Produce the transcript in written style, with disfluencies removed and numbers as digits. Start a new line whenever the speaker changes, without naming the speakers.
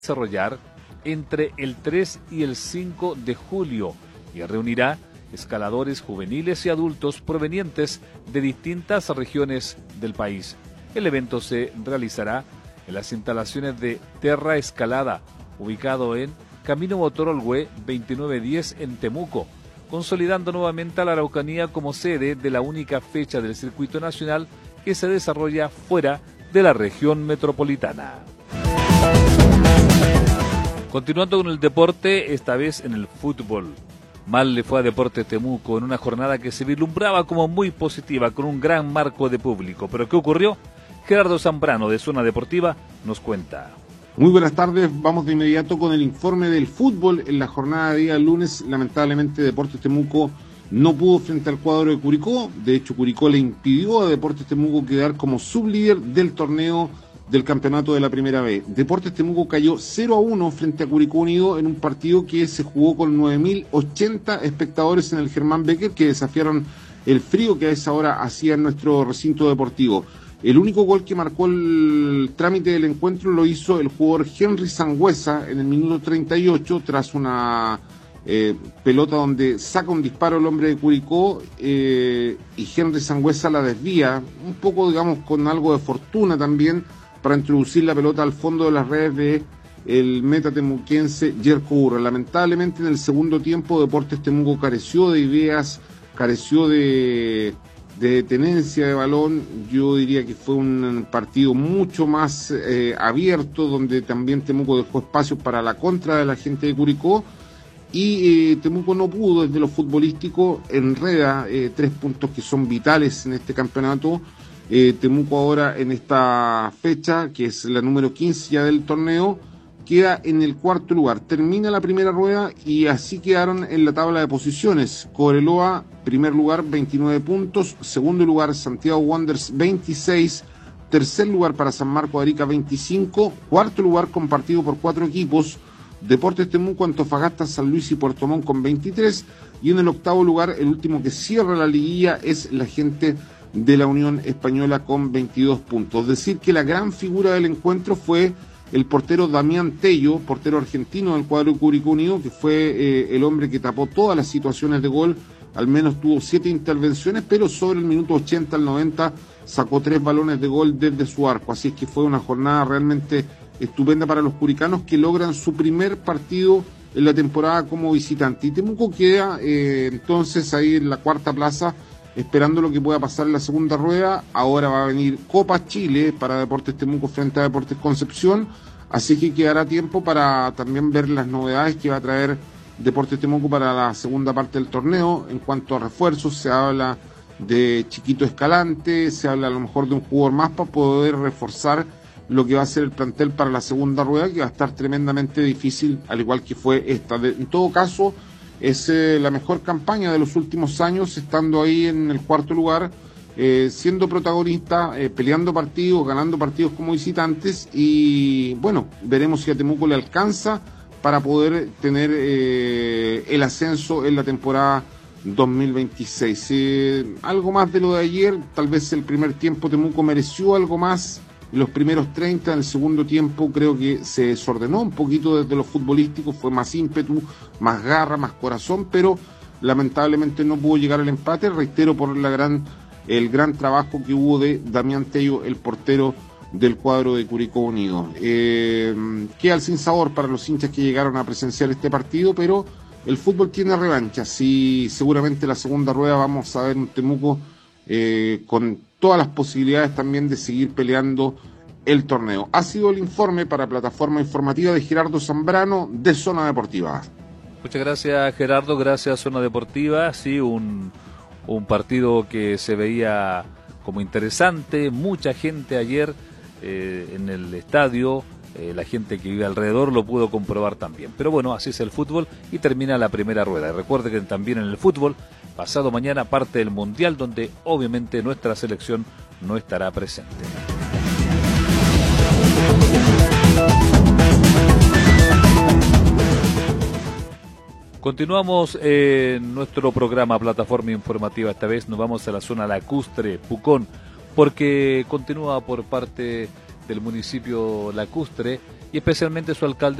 desarrollar entre el 3 y el 5 de julio y reunirá escaladores juveniles y adultos provenientes de distintas regiones del país. El evento se realizará en las instalaciones de Terra Escalada, ubicado en Camino Motor Olgué 2910 en Temuco, consolidando nuevamente a la Araucanía como sede de la única fecha del circuito nacional que se desarrolla fuera de la región metropolitana. Continuando con el deporte, esta vez en el fútbol. Mal le fue a Deportes Temuco en una jornada que se vislumbraba como muy positiva, con un gran marco de público. ¿Pero qué ocurrió? Gerardo Zambrano, de Zona Deportiva, nos cuenta.
Muy buenas tardes, vamos de inmediato con el informe del fútbol. En la jornada de día lunes, lamentablemente Deportes Temuco no pudo frente al cuadro de Curicó. De hecho, Curicó le impidió a Deportes Temuco quedar como sublíder del torneo del campeonato de la Primera B. Deportes Temuco cayó 0-1 frente a Curicó Unido en un partido que se jugó con 9.080 espectadores en el Germán Becker, que desafiaron el frío que a esa hora hacía en nuestro recinto deportivo. El único gol que marcó el trámite del encuentro lo hizo el jugador Henry Sangüesa en el minuto 38, tras una pelota donde saca un disparo el hombre de Curicó y Henry Sangüesa la desvía, un poco digamos con algo de fortuna también, para introducir la pelota al fondo de las redes de el metatemuquense Jerko Urra. Lamentablemente en el segundo tiempo Deportes Temuco careció de ideas, careció de tenencia de balón. Yo diría que fue un partido mucho más abierto, donde también Temuco dejó espacio para la contra de la gente de Curicó, y Temuco no pudo desde lo futbolístico, enreda 3 puntos que son vitales en este campeonato. Temuco ahora en esta fecha, que es la número 15 ya del torneo, queda en el cuarto lugar. Termina la primera rueda y así quedaron en la tabla de posiciones. Cobreloa, primer lugar, 29 puntos. Segundo lugar, Santiago Wanderers, 26. Tercer lugar para San Marco de Arica, 25. Cuarto lugar compartido por 4 equipos. Deportes Temuco, Antofagasta, San Luis y Puerto Montt con 23. Y en el octavo lugar, el último que cierra la liguilla, es la gente de la Unión Española con 22 puntos. Decir que la gran figura del encuentro fue el portero Damián Tello, portero argentino del cuadro Curicó Unido, que fue el hombre que tapó todas las situaciones de gol. Al menos tuvo 7 intervenciones, pero sobre el minuto 80 al 90 sacó 3 balones de gol desde su arco. Así es que fue una jornada realmente estupenda para los curicanos, que logran su primer partido en la temporada como visitante. Y Temuco queda entonces ahí en la cuarta plaza, esperando lo que pueda pasar en la segunda rueda. Ahora va a venir Copa Chile para Deportes Temuco frente a Deportes Concepción, así que quedará tiempo para también ver las novedades que va a traer Deportes Temuco para la segunda parte del torneo. En cuanto a refuerzos, se habla de Chiquito Escalante, se habla a lo mejor de un jugador más para poder reforzar lo que va a ser el plantel para la segunda rueda, que va a estar tremendamente difícil, al igual que fue esta. En todo caso, es la mejor campaña de los últimos años, estando ahí en el cuarto lugar, siendo protagonista, peleando partidos, ganando partidos como visitantes, y bueno, veremos si a Temuco le alcanza para poder tener el ascenso en la temporada 2026. Algo más de lo de ayer, tal vez el primer tiempo Temuco mereció algo más, los primeros 30, en el segundo tiempo creo que se desordenó un poquito desde lo futbolístico, fue más ímpetu, más garra, más corazón, pero lamentablemente no pudo llegar al empate, reitero, por el gran trabajo que hubo de Damián Tello, el portero del cuadro de Curicó Unido. Queda el sinsabor para los hinchas que llegaron a presenciar este partido, pero el fútbol tiene revanchas y seguramente la segunda rueda vamos a ver un Temuco con todas las posibilidades también de seguir peleando el torneo. Ha sido el informe para Plataforma Informativa de Gerardo Zambrano, de Zona Deportiva.
Muchas gracias, Gerardo, gracias, Zona Deportiva. Sí, un partido que se veía como interesante, mucha gente ayer en el estadio, la gente que vive alrededor lo pudo comprobar también. Pero bueno, así es el fútbol y termina la primera rueda. Y recuerde que también en el fútbol, pasado mañana parte del Mundial, donde obviamente nuestra selección no estará presente. Continuamos en nuestro programa Plataforma Informativa. Esta vez nos vamos a la zona lacustre, Pucón, porque continúa por parte del municipio lacustre y especialmente su alcalde